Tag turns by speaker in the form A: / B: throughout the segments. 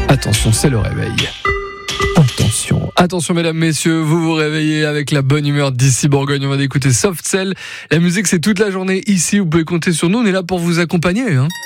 A: Attention, c'est le réveil. Attention mesdames, messieurs, vous vous réveillez avec la bonne humeur d'ici Bourgogne. On va écouter Soft Cell. La musique, c'est toute la journée ici. Vous pouvez compter sur nous. On est là pour vous accompagner.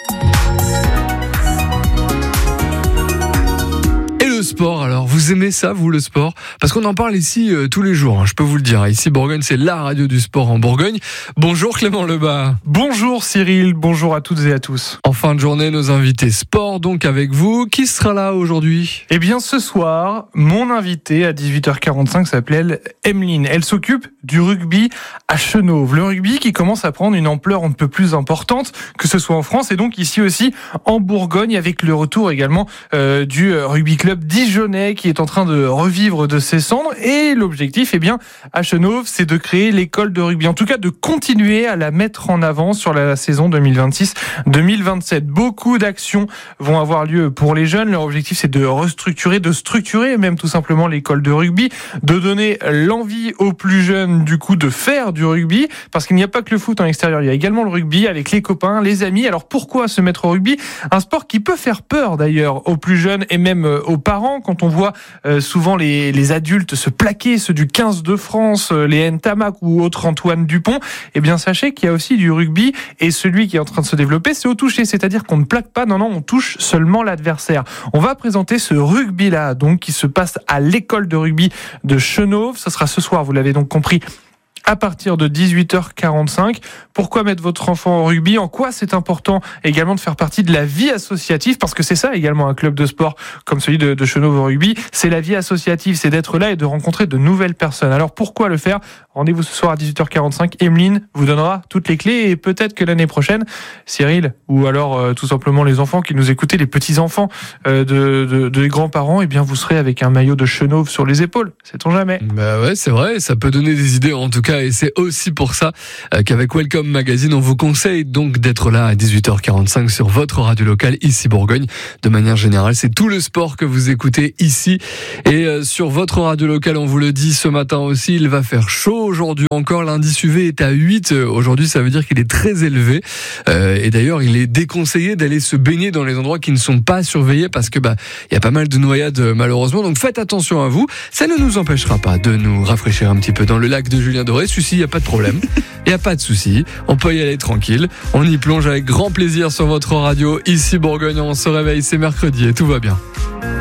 A: Sport, alors vous aimez ça, vous, le sport? Parce qu'on en parle ici tous les jours, je peux vous le dire. Ici Bourgogne, c'est la radio du sport en Bourgogne. Bonjour Clément Lebas.
B: Bonjour Cyril, bonjour à toutes et à tous.
A: En fin de journée, nos invités sport donc avec vous. Qui sera là aujourd'hui?
B: Eh bien ce soir, mon invitée à 18h45 s'appelle Emeline. Elle s'occupe du rugby à Chenôve. Le rugby qui commence à prendre une ampleur un peu plus importante, que ce soit en France et donc ici aussi en Bourgogne, avec le retour également du rugby club Dijonais qui est en train de revivre de ses cendres. Et l'objectif, eh bien, à Chenôve, c'est de créer l'école de rugby. En tout cas, de continuer à la mettre en avant sur la saison 2026-2027. Beaucoup d'actions vont avoir lieu pour les jeunes. Leur objectif, c'est de restructurer, de structurer même tout simplement l'école de rugby, de donner l'envie aux plus jeunes, du coup, de faire du rugby. Parce qu'il n'y a pas que le foot en extérieur, il y a également le rugby avec les copains, les amis. Alors pourquoi se mettre au rugby? Un sport qui peut faire peur d'ailleurs aux plus jeunes et même aux parents. Quand on voit souvent les adultes se plaquer, ceux du 15 de France, les Ntamak ou autres Antoine Dupont, eh bien sachez qu'il y a aussi du rugby, et celui qui est en train de se développer, c'est au toucher, c'est-à-dire qu'on ne plaque pas, non, on touche seulement l'adversaire. On va présenter ce rugby-là, donc, qui se passe à l'école de rugby de Chenôve. Ce sera ce soir, vous l'avez donc compris, à partir de 18h45. Pourquoi mettre votre enfant au rugby? En quoi c'est important également de faire partie de la vie associative? Parce que c'est ça également un club de sport comme celui de Chenôve au rugby. C'est la vie associative, c'est d'être là et de rencontrer de nouvelles personnes. Alors pourquoi le faire? Rendez-vous ce soir à 18h45. Emeline vous donnera toutes les clés, et peut-être que l'année prochaine, Cyril, ou alors tout simplement les enfants qui nous écoutaient, les petits-enfants de grands-parents, eh bien vous serez avec un maillot de Chenôve sur les épaules. Sait-on jamais?
A: Bah ouais, c'est vrai, ça peut donner des idées en tout cas. Et c'est aussi pour ça qu'avec Welcome Magazine, on vous conseille donc d'être là à 18h45 sur votre radio locale ici Bourgogne. De manière générale, c'est tout le sport que vous écoutez ici. Et sur votre radio locale, on vous le dit ce matin aussi, il va faire chaud aujourd'hui encore. L'indice UV est à 8. Aujourd'hui, ça veut dire qu'il est très élevé. Et d'ailleurs, il est déconseillé d'aller se baigner dans les endroits qui ne sont pas surveillés parce que y a pas mal de noyades malheureusement. Donc faites attention à vous. Ça ne nous empêchera pas de nous rafraîchir un petit peu dans le lac de Julien Doré. Celui-ci, il n'y a pas de problème. Il n'y a pas de souci. On peut y aller tranquille. On y plonge avec grand plaisir sur votre radio. Ici Bourgogne, on se réveille, c'est mercredi et tout va bien.